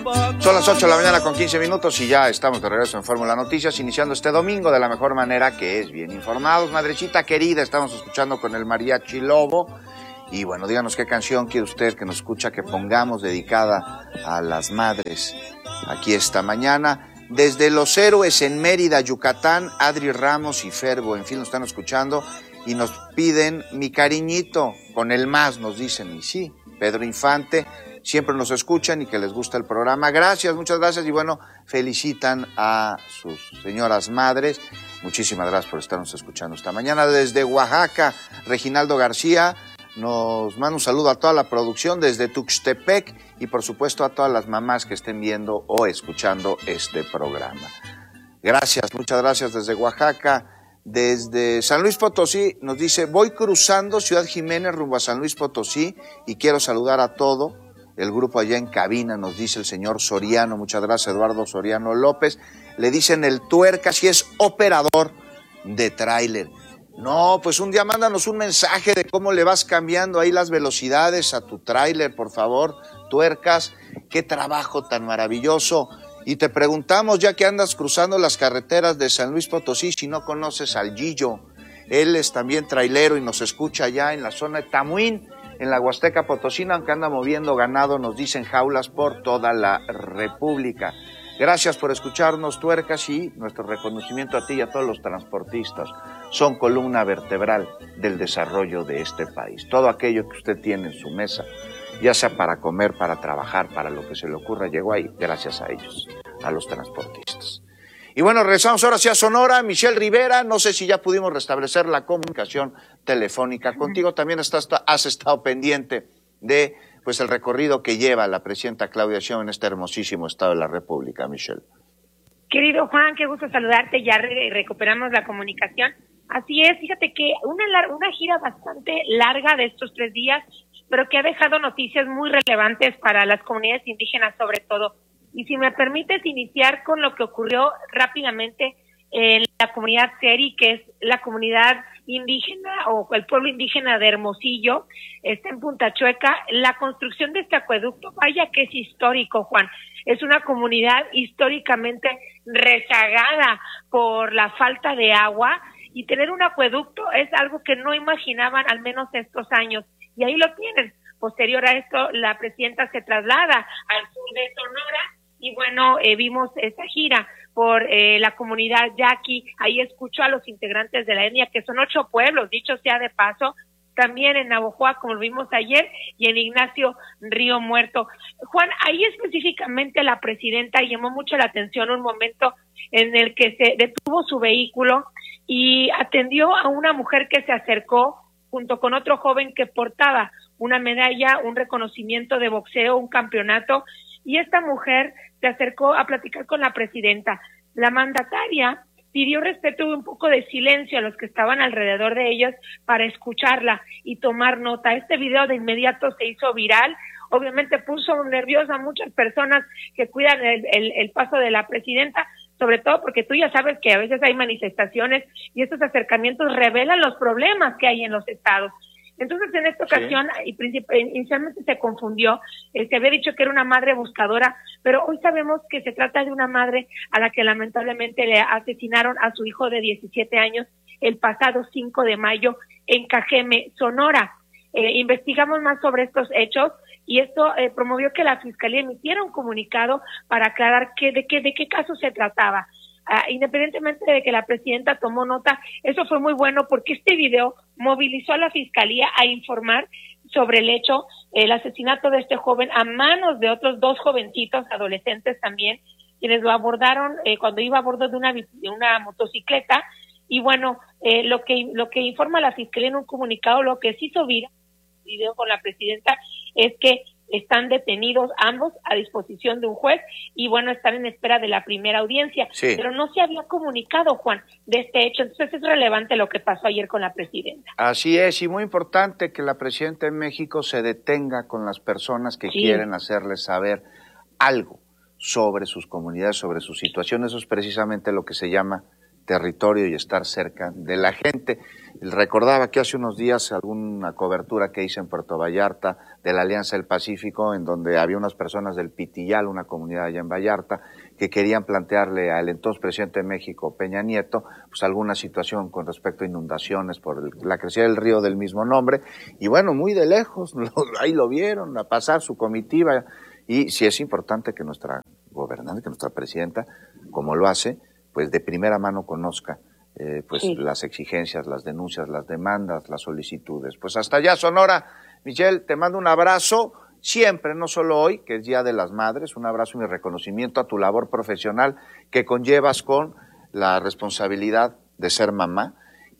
Son las 8 de la mañana con 15 minutos y ya estamos de regreso en Fórmula Noticias, iniciando este domingo de la mejor manera, que es bien informados. Madrecita querida, estamos escuchando con el Mariachi Lobo. Y bueno, díganos qué canción quiere usted que nos escucha que pongamos dedicada a las madres aquí esta mañana. Desde Los Héroes en Mérida, Yucatán, Adri Ramos y Ferbo, en fin, nos están escuchando y nos piden Mi Cariñito, con el más, nos dicen, y sí, Pedro Infante, siempre nos escuchan y que les gusta el programa. Gracias, muchas gracias, y bueno, felicitan a sus señoras madres. Muchísimas gracias por estarnos escuchando esta mañana. Desde Oaxaca, Reginaldo García nos manda un saludo a toda la producción desde Tuxtepec y por supuesto a todas las mamás que estén viendo o escuchando este programa. Gracias, muchas gracias desde Oaxaca. Desde San Luis Potosí nos dice, voy cruzando Ciudad Jiménez rumbo a San Luis Potosí y quiero saludar a todo el grupo allá en cabina, nos dice el señor Soriano. Muchas gracias, Eduardo Soriano López. Le dicen el Tuercas y es operador de tráiler. No, pues un día mándanos un mensaje de cómo le vas cambiando ahí las velocidades a tu tráiler, por favor, Tuercas. Qué trabajo tan maravilloso. Y te preguntamos, ya que andas cruzando las carreteras de San Luis Potosí, si no conoces al Gillo. Él es también trailero y nos escucha allá en la zona de Tamuín, en la Huasteca Potosina, aunque anda moviendo ganado, nos dicen jaulas por toda la República. Gracias por escucharnos, Tuercas, y nuestro reconocimiento a ti y a todos los transportistas. Son columna vertebral del desarrollo de este país. Todo aquello que usted tiene en su mesa, ya sea para comer, para trabajar, para lo que se le ocurra, llegó ahí gracias a ellos, a los transportistas. Y bueno, regresamos ahora hacia Sonora. Michelle Rivera, no sé si ya pudimos restablecer la comunicación telefónica contigo. También has estado pendiente de pues el recorrido que lleva la presidenta Claudia Sheinbaum en este hermosísimo estado de la República, Michelle. Querido Juan, qué gusto saludarte, ya recuperamos la comunicación. Así es, fíjate que una gira bastante larga de estos 3 días, pero que ha dejado noticias muy relevantes para las comunidades indígenas sobre todo. Y si me permites iniciar con lo que ocurrió rápidamente en la comunidad Seri, que es la comunidad indígena o el pueblo indígena de Hermosillo, está en Punta Chueca. La construcción de este acueducto, vaya que es histórico, Juan. Es una comunidad históricamente rezagada por la falta de agua, y tener un acueducto es algo que no imaginaban al menos estos años. Y ahí lo tienen. Posterior a esto, la presidenta se traslada al sur de Sonora y bueno, vimos esta gira por la comunidad yaqui. Ahí escuchó a los integrantes de la etnia, que son 8 pueblos, dicho sea de paso, también en Navojoa, como lo vimos ayer, y en Ignacio Río Muerto. Juan, ahí específicamente la presidenta llamó mucho la atención un momento en el que se detuvo su vehículo y atendió a una mujer que se acercó junto con otro joven que portaba una medalla, un reconocimiento de boxeo, un campeonato, y esta mujer se acercó a platicar con la presidenta. La mandataria pidió respeto y un poco de silencio a los que estaban alrededor de ellos para escucharla y tomar nota. Este video de inmediato se hizo viral, obviamente puso nerviosa a muchas personas que cuidan el paso de la presidenta, sobre todo porque tú ya sabes que a veces hay manifestaciones y estos acercamientos revelan los problemas que hay en los estados. Entonces, en esta ocasión, sí, inicialmente se confundió, se había dicho que era una madre buscadora, pero hoy sabemos que se trata de una madre a la que lamentablemente le asesinaron a su hijo de 17 años el pasado 5 de mayo en Cajeme, Sonora. Investigamos más sobre estos hechos y esto promovió que la Fiscalía emitiera un comunicado para aclarar de qué caso se trataba. Independientemente de que la presidenta tomó nota, eso fue muy bueno porque este video movilizó a la Fiscalía a informar sobre el hecho, el asesinato de este joven a manos de otros 2 jovencitos, adolescentes también, quienes lo abordaron cuando iba a bordo de una motocicleta. Y bueno, lo que informa la Fiscalía en un comunicado, lo que se hizo viral video con la presidenta, es que están detenidos ambos a disposición de un juez y bueno, están en espera de la primera audiencia. Sí. Pero no se había comunicado, Juan, de este hecho, entonces es relevante lo que pasó ayer con la presidenta. Así es, y muy importante que la presidenta de México se detenga con las personas que quieren hacerles saber algo sobre sus comunidades, sobre su situación. Eso es precisamente lo que se llama territorio y estar cerca de la gente. Recordaba que hace unos días alguna cobertura que hice en Puerto Vallarta de la Alianza del Pacífico, en donde había unas personas del Pitillal, una comunidad allá en Vallarta, que querían plantearle al entonces presidente de México, Peña Nieto, pues alguna situación con respecto a inundaciones por la crecida del río del mismo nombre. Y bueno, muy de lejos, ahí lo vieron, a pasar su comitiva. Y sí es importante que nuestra gobernante, que nuestra presidenta, como lo hace, pues de primera mano conozca sí, las exigencias, las denuncias, las demandas, las solicitudes. Pues hasta allá, Sonora. Michelle, te mando un abrazo, siempre, no solo hoy, que es Día de las Madres, un abrazo y mi reconocimiento a tu labor profesional que conllevas con la responsabilidad de ser mamá,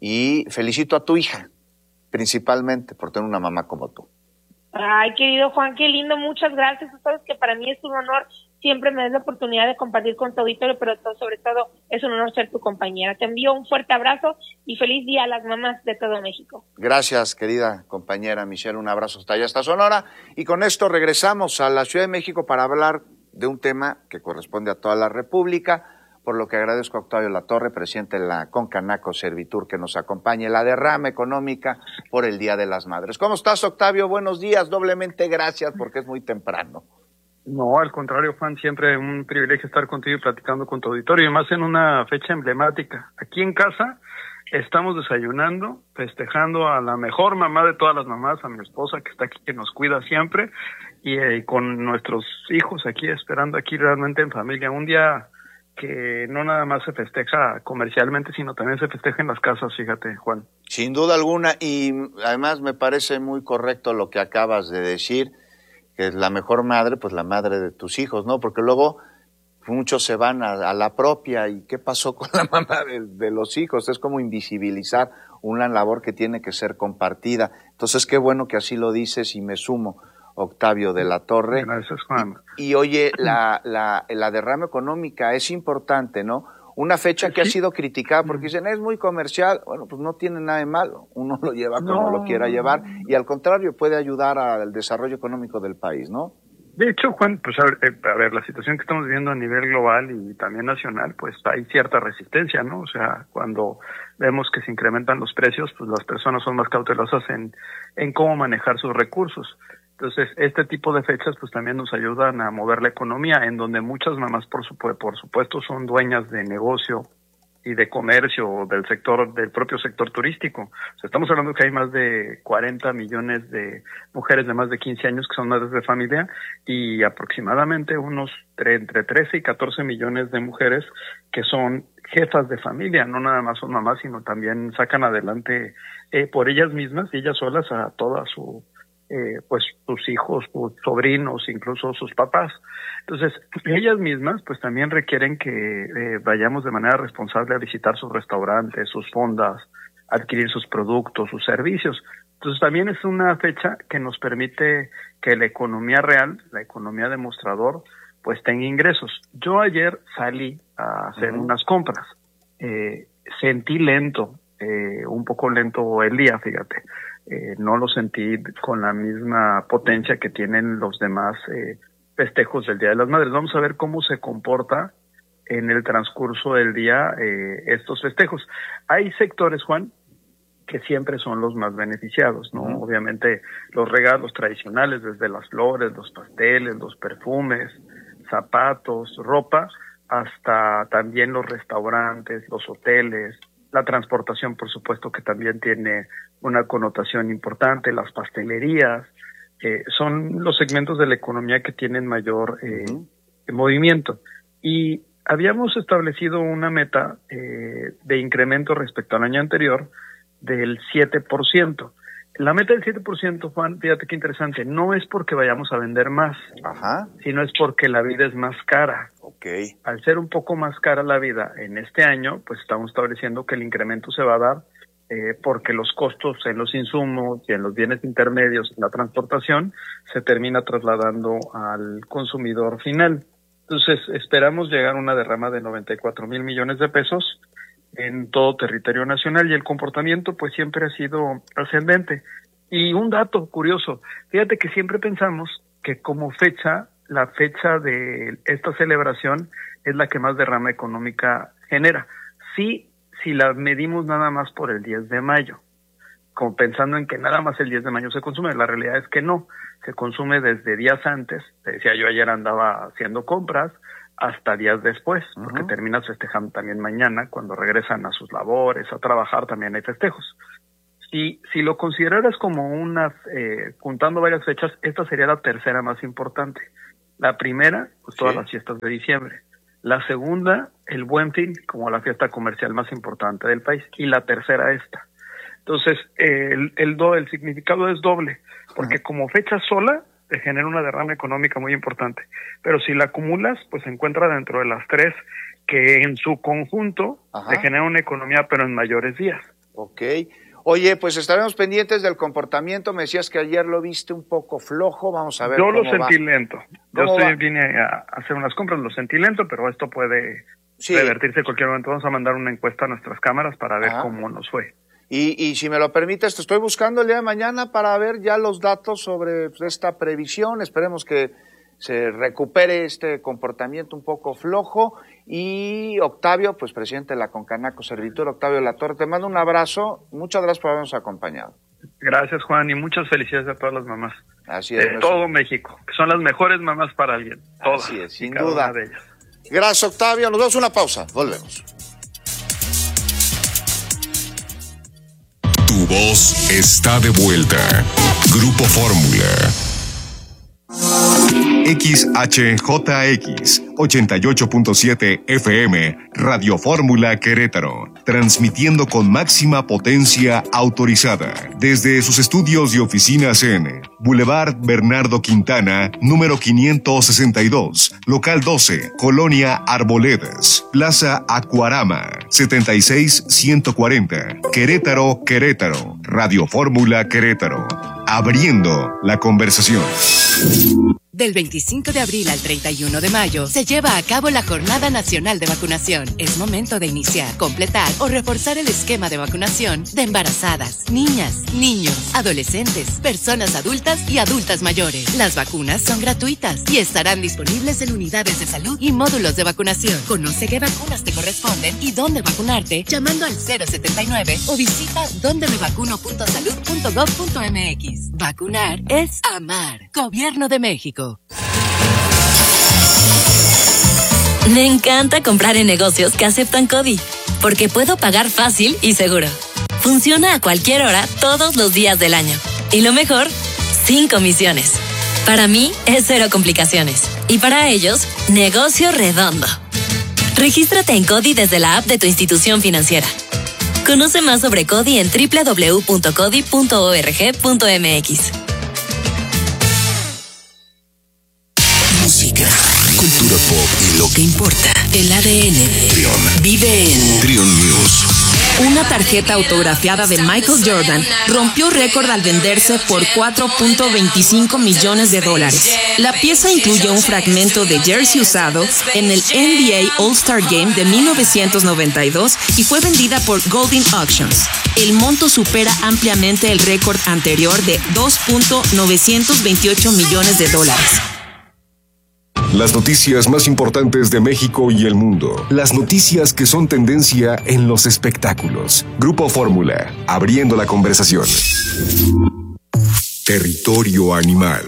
y felicito a tu hija, principalmente, por tener una mamá como tú. Ay, querido Juan, qué lindo, muchas gracias. Tú sabes que para mí es un honor, siempre me das la oportunidad de compartir con tu auditorio, pero sobre todo es un honor ser tu compañera. Te envío un fuerte abrazo y feliz día a las mamás de todo México. Gracias, querida compañera Michelle, un abrazo hasta allá, hasta Sonora. Y con esto regresamos a la Ciudad de México para hablar de un tema que corresponde a toda la República, por lo que agradezco a Octavio Latorre, presidente de la Concanaco Servitur, que nos acompañe, la derrama económica por el Día de las Madres. ¿Cómo estás, Octavio? Buenos días, doblemente gracias porque es muy temprano. No, al contrario, Juan, siempre un privilegio estar contigo y platicando con tu auditorio, y más en una fecha emblemática. Aquí en casa estamos desayunando, festejando a la mejor mamá de todas las mamás, a mi esposa que está aquí, que nos cuida siempre, y con nuestros hijos aquí, esperando aquí realmente en familia. Un día que no nada más se festeja comercialmente, sino también se festeja en las casas, fíjate, Juan. Sin duda alguna, y además me parece muy correcto lo que acabas de decir, que es la mejor madre, pues la madre de tus hijos, ¿no? Porque luego muchos se van a la propia, ¿y qué pasó con la mamá de los hijos? Es como invisibilizar una labor que tiene que ser compartida. Entonces, qué bueno que así lo dices y me sumo, Octavio de la Torre. Gracias, Juan. Y oye, la derrama económica es importante, ¿no? Una fecha que ha sido criticada porque dicen es muy comercial. Bueno, pues no tiene nada de malo. Uno lo lleva como lo quiera llevar y al contrario puede ayudar al desarrollo económico del país, ¿no? De hecho, Juan, pues a ver, la situación que estamos viviendo a nivel global y también nacional, pues hay cierta resistencia, ¿no? O sea, cuando vemos que se incrementan los precios, pues las personas son más cautelosas en cómo manejar sus recursos. Entonces, este tipo de fechas pues también nos ayudan a mover la economía, en donde muchas mamás por supuesto son dueñas de negocio y de comercio del propio sector turístico. O sea, estamos hablando que hay más de 40 millones de mujeres de más de 15 años que son madres de familia y aproximadamente entre 13 y 14 millones de mujeres que son jefas de familia, no nada más son mamás, sino también sacan adelante por ellas mismas y ellas solas a toda su pues sus hijos, sus sobrinos, incluso sus papás. Entonces, ellas mismas pues también requieren que vayamos de manera responsable a visitar sus restaurantes, sus fondas, adquirir sus productos, sus servicios. Entonces, también es una fecha que nos permite que la economía real, la economía de mostrador, pues tenga ingresos. Yo ayer salí a hacer unas compras. Sentí lento, un poco lento el día, fíjate. No lo sentí con la misma potencia que tienen los demás festejos del Día de las Madres. Vamos a ver cómo se comporta en el transcurso del día estos festejos. Hay sectores, Juan, que siempre son los más beneficiados, ¿no? Obviamente los regalos tradicionales, desde las flores, los pasteles, los perfumes, zapatos, ropa, hasta también los restaurantes, los hoteles, la transportación, por supuesto, que también tiene una connotación importante, las pastelerías, son los segmentos de la economía que tienen mayor movimiento. Y habíamos establecido una meta de incremento respecto al año anterior del 7%. La meta del 7%, Juan, fíjate qué interesante, no es porque vayamos a vender más, sino es porque la vida es más cara. Okay. Al ser un poco más cara la vida en este año, pues estamos estableciendo que el incremento se va a dar porque los costos en los insumos y en los bienes intermedios, en la transportación, se termina trasladando al consumidor final. Entonces, esperamos llegar a una derrama de 94,000 millones de pesos en todo territorio nacional y el comportamiento pues siempre ha sido ascendente. Y un dato curioso, fíjate que siempre pensamos que como fecha, la fecha de esta celebración es la que más derrama económica genera. Sí, si la medimos nada más por el 10 de mayo, como pensando en que nada más el 10 de mayo se consume. La realidad es que no, se consume desde días antes. Te decía, yo ayer andaba haciendo compras hasta días después, porque terminas festejando también mañana, cuando regresan a sus labores, a trabajar, también hay festejos. Si lo consideraras como juntando varias fechas, esta sería la tercera más importante. La primera, pues todas las fiestas de diciembre. La segunda, el Buen Fin, como la fiesta comercial más importante del país. Y la tercera, esta. Entonces, el significado es doble, porque como fecha sola te genera una derrama económica muy importante. Pero si la acumulas, pues se encuentra dentro de las tres que en su conjunto te genera una economía, pero en mayores días. Ok. Oye, pues estaremos pendientes del comportamiento. Me decías que ayer lo viste un poco flojo. Vamos a ver cómo va. Yo lo sentí lento. Vine a hacer unas compras, lo sentí lento, pero esto puede revertirse en cualquier momento. Vamos a mandar una encuesta a nuestras cámaras para ver cómo nos fue. Y si me lo permites, te estoy buscando el día de mañana para ver ya los datos sobre esta previsión. Esperemos que se recupere este comportamiento un poco flojo. Y Octavio, pues presidente de la Concanaco Servitur, Octavio Latorre, te mando un abrazo. Muchas gracias por habernos acompañado. Gracias, Juan, y muchas felicidades a todas las mamás. Así es. De todo México, que son las mejores mamás para alguien. Todas. Así es, sin duda. De ellas. Gracias, Octavio. Nos damos una pausa. Volvemos. Tu voz está de vuelta. Grupo Fórmula. XHJX 88.7 FM Radio Fórmula Querétaro, transmitiendo con máxima potencia autorizada desde sus estudios y oficinas en Boulevard Bernardo Quintana, número 562, local 12, Colonia Arboledas, Plaza Acuarama, 76140, Querétaro, Querétaro. Radio Fórmula Querétaro, abriendo la conversación. Del 25 de abril al 31 de mayo se lleva a cabo la Jornada Nacional de Vacunación. Es momento de iniciar, completar o reforzar el esquema de vacunación de embarazadas, niñas, niños, adolescentes, personas adultas y adultas mayores. Las vacunas son gratuitas y estarán disponibles en unidades de salud y módulos de vacunación. Conoce qué vacunas te corresponden y dónde vacunarte llamando al 079 o visita dondemevacuno.salud.gov.mx. Vacunar es amar. Gobierno de México. Me encanta comprar en negocios que aceptan CODI, porque puedo pagar fácil y seguro. Funciona a cualquier hora, todos los días del año. Y lo mejor, sin comisiones. Para mí, es cero complicaciones. Y para ellos, negocio redondo. Regístrate en CODI desde la app de tu institución financiera. Conoce más sobre CODI en www.codi.org.mx. Música, cultura pop y lo que importa. El ADN Trion vive en Trion News. Una tarjeta autografiada de Michael Jordan rompió récord al venderse por $4.25 millones. La pieza incluye un fragmento de jersey usado en el NBA All-Star Game de 1992 y fue vendida por Goldin Auctions. El monto supera ampliamente el récord anterior de $2.928 millones. Las noticias más importantes de México y el mundo. Las noticias que son tendencia en los espectáculos. Grupo Fórmula, abriendo la conversación. Territorio animal.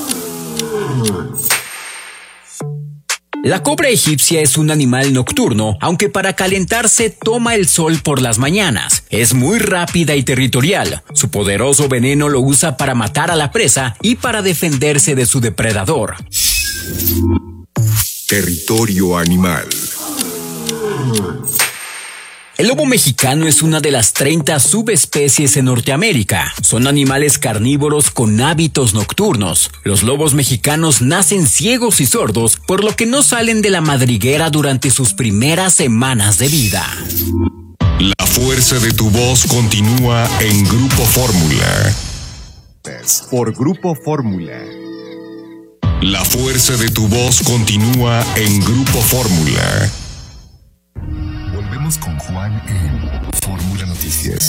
La cobra egipcia es un animal nocturno, aunque para calentarse toma el sol por las mañanas. Es muy rápida y territorial. Su poderoso veneno lo usa para matar a la presa y para defenderse de su depredador. Territorio animal. El lobo mexicano es una de las 30 subespecies en Norteamérica. Son animales carnívoros con hábitos nocturnos. Los lobos mexicanos nacen ciegos y sordos, por lo que no salen de la madriguera durante sus primeras semanas de vida. La fuerza de tu voz continúa en Grupo Fórmula. Por Grupo Fórmula. La fuerza de tu voz continúa en Grupo Fórmula. Volvemos con Juan en Fórmula Noticias.